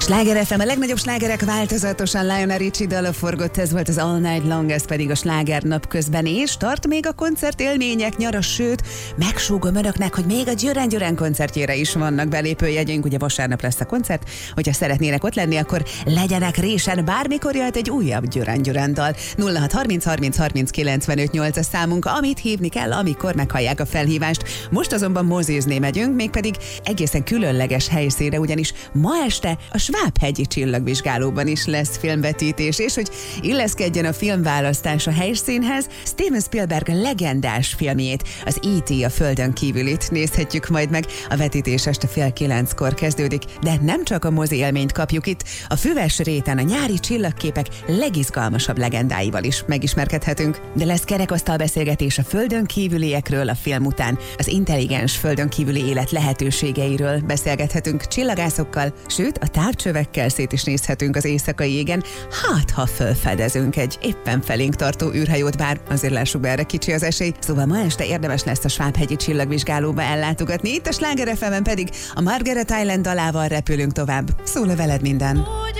Sláger FM, a legnagyobb slágerek változatosan. Lionel Richie dala forgott, ez volt az All Night Long, ez pedig a sláger napközben, és tart még a koncertélmények nyara, sőt, megsúgom önöknek, hogy még a Duran Duran koncertjére is vannak belépőjegyünk, ugye vasárnap lesz a koncert, hogyha szeretnének ott lenni, akkor legyenek résen, bármikor jöhet egy újabb Duran Duran dal. 0630 30 30 95 8 a számunk, amit hívni kell, amikor meghallják a felhívást. Most azonban Mozésné megyünk, mégpedig egészen különleges helyszínre, ugyanis ma este a Svábhegyi Csillagvizsgálóban is lesz filmvetítés, és hogy illeszkedjen a filmválasztás a helyszínhez, Steven Spielberg legendás filmjét, az E.T. a földön kívülit nézhetjük majd meg. A vetítés este 8:30-kor kezdődik, de nem csak a mozi élményt kapjuk itt, a Füves réten a nyári csillagképek legizgalmasabb legendáival is megismerkedhetünk. De lesz kerekasztal beszélgetés a földön kívüliekről a film után, az intelligens földön kívüli élet lehetőségeiről beszélgethetünk csillagászokkal, sőt a távcsövekkel szét is nézhetünk az éjszakai égen, hát ha fölfedezünk egy éppen felénk tartó űrhajót, bár azért lássuk be, erre kicsi az esély. Szóval ma este érdemes lesz a Svábhegyi Csillagvizsgálóba ellátogatni, itt a Sláger FM-en pedig a Margaret Island dalával repülünk tovább. Szól veled minden!